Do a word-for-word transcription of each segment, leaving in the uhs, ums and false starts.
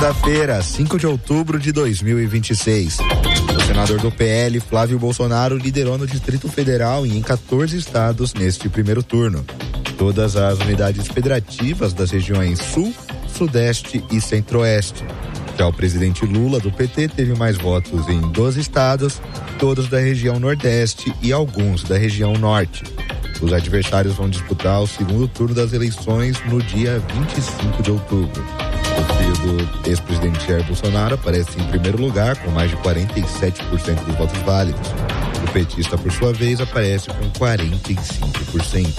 Quinta-feira, cinco de outubro de dois mil e vinte e seis. O senador do P L, Flávio Bolsonaro, liderou no Distrito Federal e em quatorze estados neste primeiro turno. Todas as unidades federativas das regiões Sul, Sudeste e Centro-Oeste. Já o presidente Lula, do P T, teve mais votos em doze estados, todos da região Nordeste e alguns da região Norte. Os adversários vão disputar o segundo turno das eleições no dia vinte e cinco de outubro. O filho do ex-presidente Jair Bolsonaro aparece em primeiro lugar, com mais de quarenta e sete por cento dos votos válidos. O petista, por sua vez, aparece com quarenta e cinco por cento.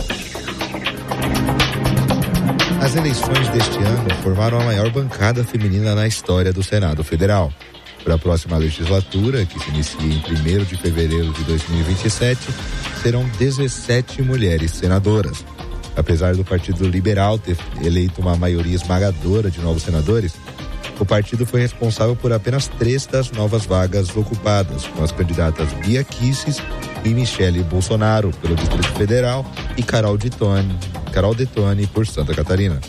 As eleições deste ano formaram a maior bancada feminina na história do Senado Federal. Para a próxima legislatura, que se inicia em primeiro de fevereiro de dois mil e vinte e sete, serão dezessete mulheres senadoras. Apesar do Partido Liberal ter eleito uma maioria esmagadora de novos senadores, o partido foi responsável por apenas três das novas vagas ocupadas, com as candidatas Bia Kicis e Michele Bolsonaro pelo Distrito Federal e Carol Detoni, Carol Detoni por Santa Catarina.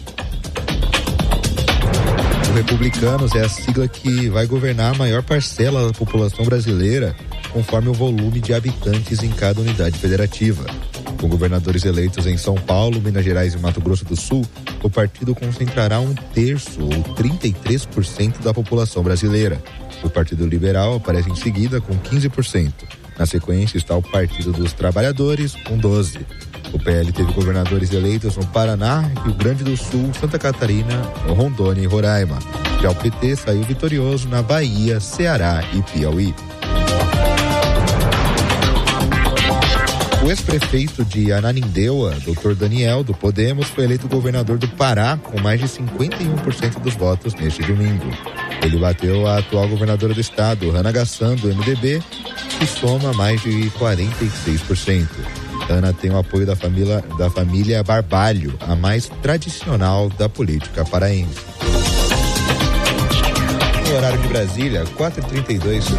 O Republicanos é a sigla que vai governar a maior parcela da população brasileira, conforme o volume de habitantes em cada unidade federativa. Com governadores eleitos em São Paulo, Minas Gerais e Mato Grosso do Sul, o partido concentrará um terço ou trinta e três por cento da população brasileira. O Partido Liberal aparece em seguida com quinze por cento. Na sequência está o Partido dos Trabalhadores com doze por cento. O P L teve governadores eleitos no Paraná, Rio Grande do Sul, Santa Catarina, Rondônia e Roraima. Já o P T saiu vitorioso na Bahia, Ceará e Piauí. O ex-prefeito de Ananindeua, doutor Daniel, do Podemos, foi eleito governador do Pará com mais de cinquenta e um por cento dos votos neste domingo. Ele bateu a atual governadora do estado, Hannah Gassan, do M D B, que soma mais de quarenta e seis por cento. Hannah tem o apoio da família, da família Barbalho, a mais tradicional da política paraense. No horário de Brasília, quatro e trinta e dois.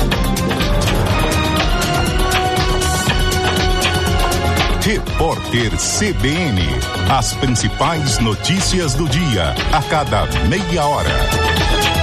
Repórter C B N. As principais notícias do dia, a cada meia hora.